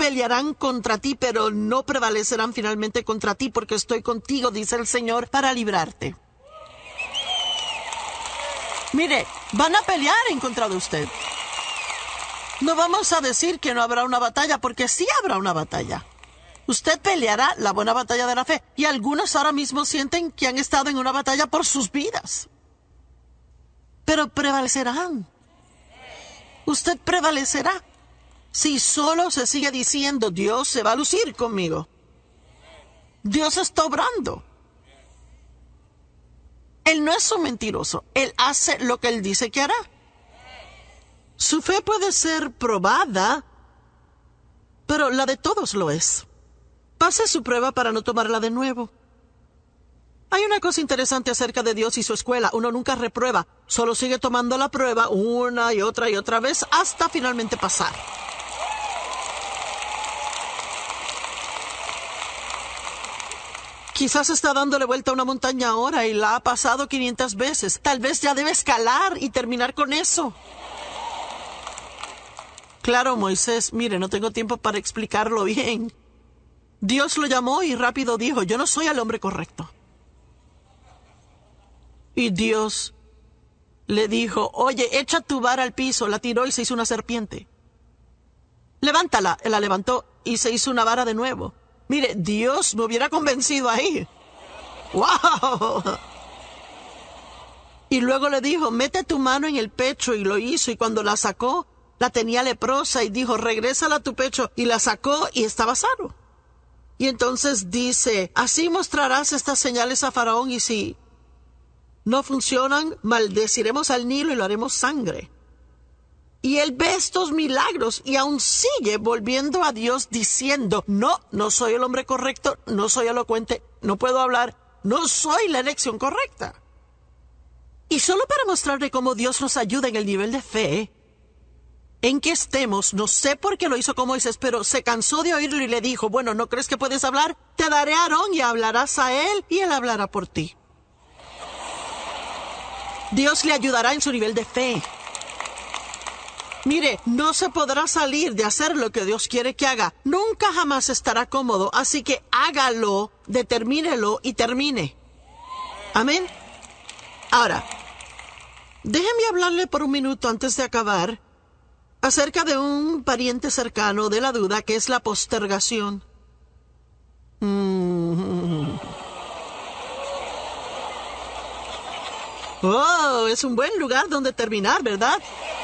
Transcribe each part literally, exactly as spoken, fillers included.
pelearán contra ti, pero no prevalecerán finalmente contra ti, porque estoy contigo, dice el Señor, para librarte. Mire, van a pelear en contra de usted. No vamos a decir que no habrá una batalla, porque sí habrá una batalla. Usted peleará la buena batalla de la fe, y algunos ahora mismo sienten que han estado en una batalla por sus vidas. Pero prevalecerán. Usted prevalecerá si solo se sigue diciendo, Dios se va a lucir conmigo. Dios está obrando. Él no es un mentiroso. Él hace lo que Él dice que hará. Su fe puede ser probada, pero la de todos lo es. Pase su prueba para no tomarla de nuevo. Hay una cosa interesante acerca de Dios y su escuela. Uno nunca reprueba, solo sigue tomando la prueba una y otra y otra vez hasta finalmente pasar. Quizás está dándole vuelta a una montaña ahora y la ha pasado quinientas veces. Tal vez ya debe escalar y terminar con eso. Claro, Moisés, mire, no tengo tiempo para explicarlo bien. Dios lo llamó y rápido dijo, yo no soy el hombre correcto. Y Dios le dijo, oye, echa tu vara al piso. La tiró y se hizo una serpiente. Levántala. Él la levantó y se hizo una vara de nuevo. Mire, Dios me hubiera convencido ahí. ¡Wow! Y luego le dijo, mete tu mano en el pecho, y lo hizo. Y cuando la sacó, la tenía leprosa y dijo, regrésala a tu pecho. Y la sacó y estaba sano. Y entonces dice, así mostrarás estas señales a Faraón, y si no funcionan, maldeciremos al Nilo y lo haremos sangre. Y él ve estos milagros y aún sigue volviendo a Dios diciendo, no, no soy el hombre correcto, no soy elocuente, no puedo hablar, no soy la elección correcta. Y solo para mostrarle cómo Dios nos ayuda en el nivel de fe en que estemos, no sé por qué lo hizo con Moisés, pero se cansó de oírlo y le dijo, bueno, ¿no crees que puedes hablar? Te daré a Aarón y hablarás a él y él hablará por ti. Dios le ayudará en su nivel de fe. Mire, no se podrá salir de hacer lo que Dios quiere que haga. Nunca jamás estará cómodo, así que hágalo, determínelo y termine. Amén. Ahora, déjeme hablarle por un minuto antes de acabar acerca de un pariente cercano de la duda, que es la postergación. Mm. Oh, es un buen lugar donde terminar, ¿verdad?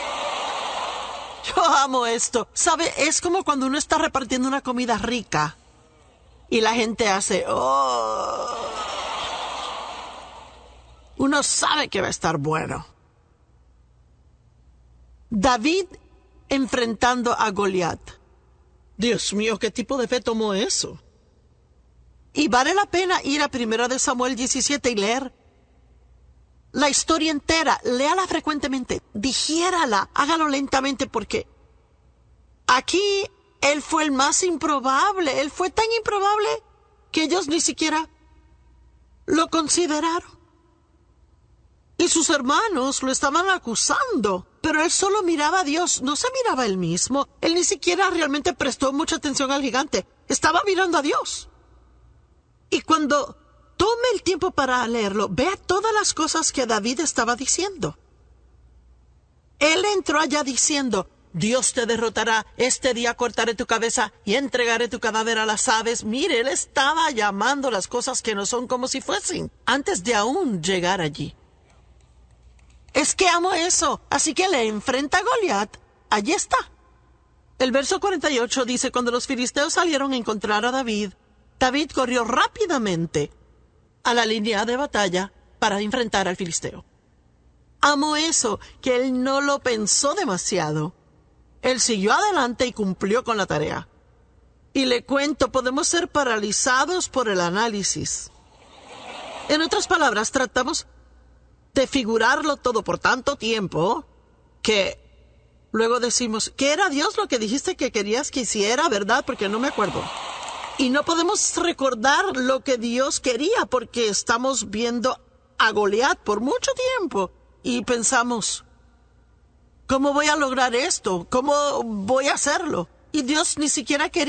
Yo amo esto. ¿Sabe? Es como cuando uno está repartiendo una comida rica y la gente hace, oh. Uno sabe que va a estar bueno. David enfrentando a Goliat. Dios mío, ¿qué tipo de fe tomó eso? Y vale la pena ir a Primera de Samuel diecisiete y leer la historia entera. Léala frecuentemente, digiérala, hágalo lentamente, porque aquí él fue el más improbable. Él fue tan improbable que ellos ni siquiera lo consideraron. Y sus hermanos lo estaban acusando, pero él solo miraba a Dios, no se miraba a él mismo. Él ni siquiera realmente prestó mucha atención al gigante. Estaba mirando a Dios. Y cuando tome el tiempo para leerlo, vea todas las cosas que David estaba diciendo. Él entró allá diciendo, Dios te derrotará, este día cortaré tu cabeza y entregaré tu cadáver a las aves. Mire, él estaba llamando las cosas que no son como si fuesen, antes de aún llegar allí. Es que amo eso. Así que le enfrenta a Goliat. Allí está. El verso cuarenta y ocho dice, cuando los filisteos salieron a encontrar a David, David corrió rápidamente a la línea de batalla para enfrentar al filisteo. Amo eso, que él no lo pensó demasiado. Él siguió adelante y cumplió con la tarea. Y le cuento, podemos ser paralizados por el análisis. En otras palabras, tratamos de figurarlo todo por tanto tiempo que luego decimos, ¿qué era Dios lo que dijiste que querías que hiciera, verdad? Porque no me acuerdo. Y no podemos recordar lo que Dios quería porque estamos viendo a Goliat por mucho tiempo y pensamos, ¿cómo voy a lograr esto? ¿Cómo voy a hacerlo? Y Dios ni siquiera quería